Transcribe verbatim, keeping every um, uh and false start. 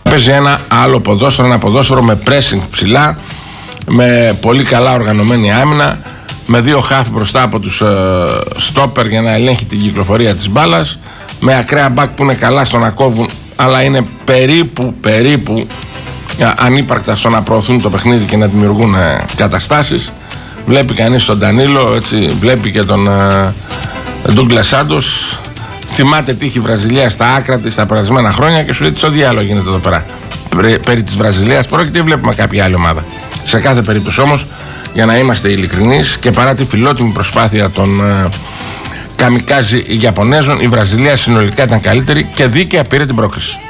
Παίζει ένα άλλο ποδόσφαιρο, ένα ποδόσφαιρο με pressing ψηλά, με πολύ καλά οργανωμένη άμυνα, με δύο χαφ μπροστά από τους στόπερ για να ελέγχει την κυκλοφορία της μπάλας, με ακραία μπακ που είναι καλά στο να κόβουν, αλλά είναι περίπου, περίπου ανύπαρκτα στο να προωθούν το παιχνίδι και να δημιουργούν ε, καταστάσεις. Βλέπει κανείς τον Ντανίλο, έτσι, βλέπει και τον Ντούγκλας Σάντος. Θυμάται τι είχε η Βραζιλία στα άκρα της τα περασμένα χρόνια και σου λέει τι στο διάλογο γίνεται εδώ πέρα. Περί, περί της Βραζιλίας πρόκειται ή βλέπουμε κάποια άλλη ομάδα. Σε κάθε περίπτωση όμως, για να είμαστε ειλικρινείς και παρά τη φιλότιμη προσπάθεια των ε, καμικάζι Ιαπωνέζων, η Βραζιλία συνολικά ήταν καλύτερη και δίκαια πήρε την πρόκριση.